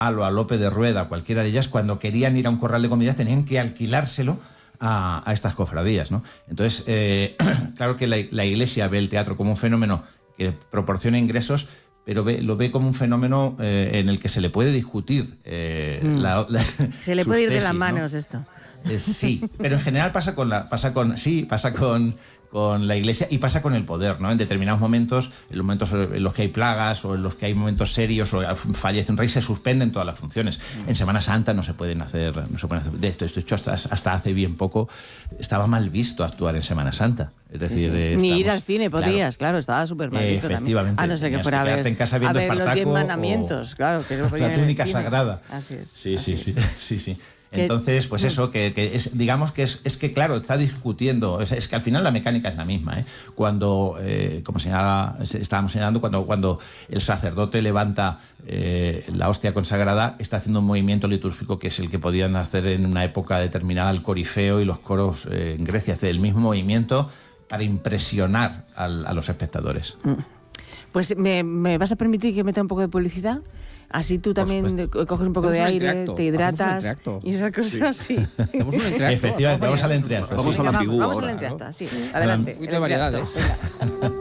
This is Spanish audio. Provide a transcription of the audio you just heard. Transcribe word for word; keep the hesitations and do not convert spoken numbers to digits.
o a Lope de Rueda, cualquiera de ellas, cuando querían ir a un corral de comidas tenían que alquilárselo a, a estas cofradías, ¿no? Entonces, eh, claro que la, la Iglesia ve el teatro como un fenómeno que proporciona ingresos, pero ve, lo ve como un fenómeno eh, en el que se le puede discutir. Eh, mm. la, la, se le puede ir tesis, de las manos, ¿no? esto. Eh, sí, pero en general pasa con la, pasa con, sí, pasa con, con la Iglesia y pasa con el poder, ¿no? En determinados momentos, en los momentos en los que hay plagas o en los que hay momentos serios o fallece un rey, se suspenden todas las funciones. En Semana Santa no se pueden hacer, no se pueden hacer de esto. De hecho, hasta, hasta hace bien poco estaba mal visto actuar en Semana Santa. Es decir, sí, sí. Eh, ni estamos, ir al cine podías, claro, claro estaba súper mal visto eh, efectivamente, también. A no ser que que fuera a ver, en casa viendo a ver los diez Espartaco mandamientos, claro. Que no la túnica sagrada. Así es. Sí, así sí, es. sí, sí, sí. Entonces, pues eso, que, que es, digamos que es, es que, claro, está discutiendo, es, es que al final la mecánica es la misma, ¿eh? Cuando, eh, como señala, estábamos señalando, cuando, cuando el sacerdote levanta eh, la hostia consagrada, está haciendo un movimiento litúrgico que es el que podían hacer en una época determinada el corifeo y los coros eh, en Grecia, hacer el mismo movimiento para impresionar al, a los espectadores. Pues ¿me, me vas a permitir que meta un poco de publicidad? Así tú también coges un poco Hacemos de un aire, entreacto. te hidratas Un y esas cosas sí. así. Hacemos un entreacto. Efectivamente, vamos al entreacto. Vamos sí. al Venga, ambiguo vamos ahora, al entreacto, ¿no? sí. Adelante. Un poquito de variedades.